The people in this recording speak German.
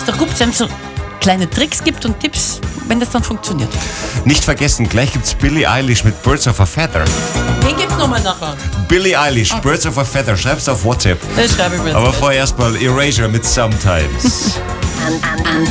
Ist doch gut, wenn es so kleine Tricks gibt und Tipps, wenn das dann funktioniert. Nicht vergessen, gleich gibt's Billie Eilish mit Birds of a Feather. Den gibt's nochmal nachher. Billie Eilish, Birds of a Feather. Schreib's auf WhatsApp. Das schreibe ich mir. Aber vorher erstmal Erasure mit Sometimes.